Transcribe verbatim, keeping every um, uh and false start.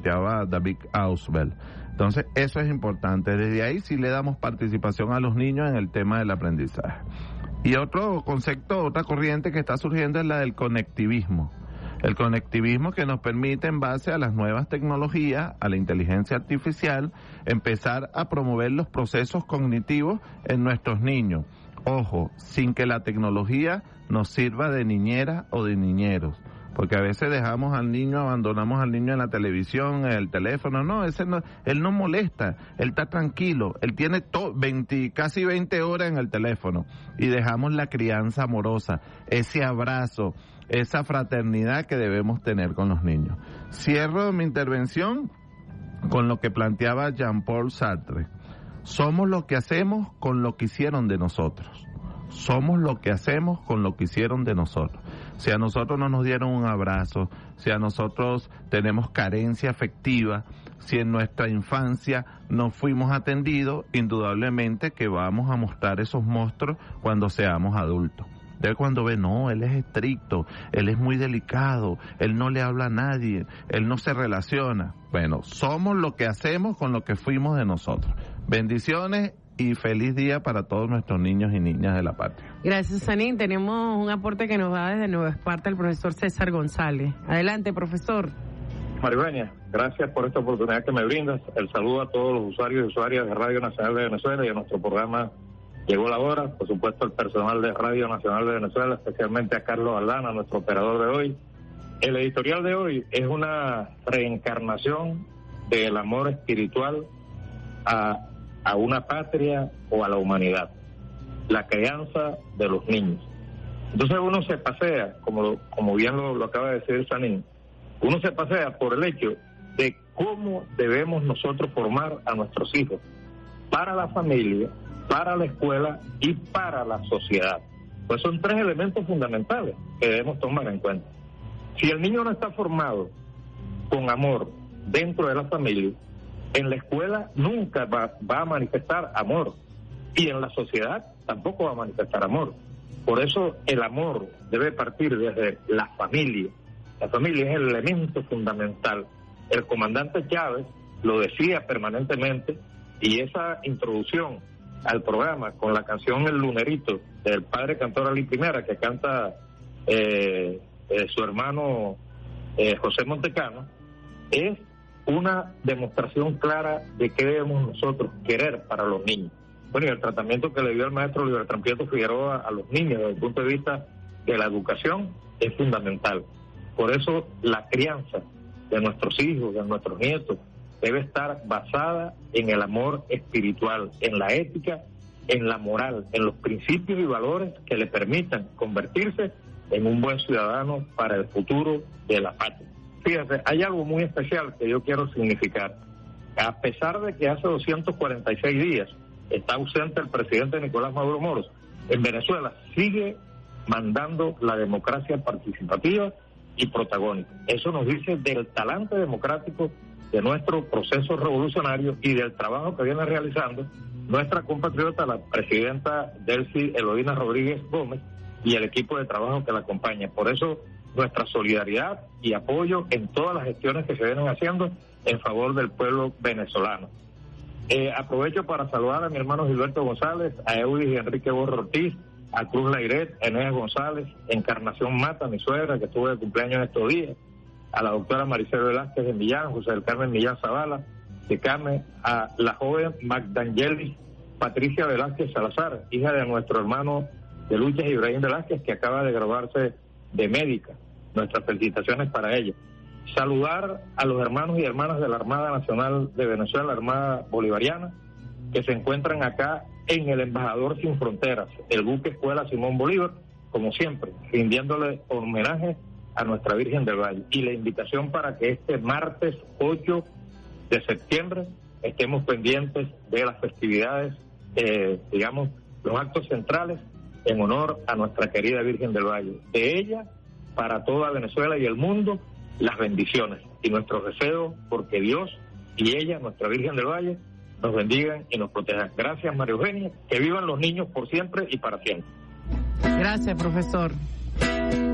planteaba David Ausubel. Entonces, eso es importante. Desde ahí sí le damos participación a los niños en el tema del aprendizaje. Y otro concepto, otra corriente que está surgiendo es la del conectivismo. El conectivismo que nos permite, en base a las nuevas tecnologías, a la inteligencia artificial, empezar a promover los procesos cognitivos en nuestros niños. Ojo, sin que la tecnología nos sirva de niñera o de niñeros. Porque a veces dejamos al niño, abandonamos al niño en la televisión, en el teléfono. No, ese no, él no molesta, él está tranquilo, él tiene to, veinte, casi veinte horas en el teléfono. Y dejamos la crianza amorosa, ese abrazo, esa fraternidad que debemos tener con los niños. Cierro mi intervención con lo que planteaba Jean-Paul Sartre. Somos lo que hacemos con lo que hicieron de nosotros. Somos lo que hacemos con lo que hicieron de nosotros. Si a nosotros no nos dieron un abrazo, si a nosotros tenemos carencia afectiva, si en nuestra infancia no fuimos atendidos, indudablemente que vamos a mostrar esos monstruos cuando seamos adultos. De cuando ve, no, él es estricto, él es muy delicado, él no le habla a nadie, él no se relaciona. Bueno, somos lo que hacemos con lo que fuimos de nosotros. Bendiciones y feliz día para todos nuestros niños y niñas de la patria. Gracias, Sanín. Tenemos un aporte que nos va desde Nueva Esparta el profesor César González. Adelante, profesor. María Eugenia, gracias por esta oportunidad que me brindas. El saludo a todos los usuarios y usuarias de Radio Nacional de Venezuela y a nuestro programa Llegó la Hora. Por supuesto, al personal de Radio Nacional de Venezuela, especialmente a Carlos Aldana, nuestro operador de hoy. El editorial de hoy es una reencarnación del amor espiritual a a una patria o a la humanidad, la crianza de los niños. Entonces uno se pasea, como lo, como bien lo, lo acaba de decir Sanín, uno se pasea por el hecho de cómo debemos nosotros formar a nuestros hijos para la familia, para la escuela y para la sociedad. Pues son tres elementos fundamentales que debemos tomar en cuenta. Si el niño no está formado con amor dentro de la familia, en la escuela nunca va, va a manifestar amor y en la sociedad tampoco va a manifestar amor. Por eso el amor debe partir desde la familia. La familia es el elemento fundamental. El comandante Chávez lo decía permanentemente y esa introducción al programa con la canción El Lunerito del padre cantor Ali Primera que canta eh, eh, su hermano eh, José Montecano es una demostración clara de qué debemos nosotros querer para los niños. Bueno, y el tratamiento que le dio el maestro Libertrán Prieto Figueroa a los niños desde el punto de vista de la educación es fundamental. Por eso la crianza de nuestros hijos, de nuestros nietos, debe estar basada en el amor espiritual, en la ética, en la moral, en los principios y valores que le permitan convertirse en un buen ciudadano para el futuro de la patria. Fíjate, hay algo muy especial que yo quiero significar. A pesar de que hace doscientos cuarenta y seis días está ausente el presidente Nicolás Maduro Moros, en Venezuela sigue mandando la democracia participativa y protagónica. Eso nos dice del talante democrático de nuestro proceso revolucionario y del trabajo que viene realizando nuestra compatriota, la presidenta Delcy Eloína Rodríguez Gómez, y el equipo de trabajo que la acompaña. Por eso, nuestra solidaridad y apoyo en todas las gestiones que se vienen haciendo en favor del pueblo venezolano. Eh, aprovecho para saludar a mi hermano Gilberto González, a Eudis y Enrique Borro Ortiz, a Cruz Lairet, a Enéas González, Encarnación Mata, mi suegra, que estuvo de cumpleaños en estos días, a la doctora Maricel Velázquez de Millán, José del Carmen Millán Zavala, de Carmen, a la joven Magdangelis Patricia Velázquez Salazar, hija de nuestro hermano de Luchas Ibrahim Velázquez, que acaba de graduarse de médica. Nuestras felicitaciones para ella. Saludar a los hermanos y hermanas de la Armada Nacional de Venezuela, la Armada Bolivariana, que se encuentran acá en el Embajador Sin Fronteras, el buque Escuela Simón Bolívar, como siempre, rindiéndole homenaje a nuestra Virgen del Valle. Y la invitación para que este martes ocho de septiembre estemos pendientes de las festividades, eh, digamos, los actos centrales en honor a nuestra querida Virgen del Valle. De ella, para toda Venezuela y el mundo, las bendiciones y nuestros deseos, porque Dios y ella, nuestra Virgen del Valle, nos bendigan y nos protejan. Gracias, María Eugenia. Que vivan los niños por siempre y para siempre. Gracias, profesor.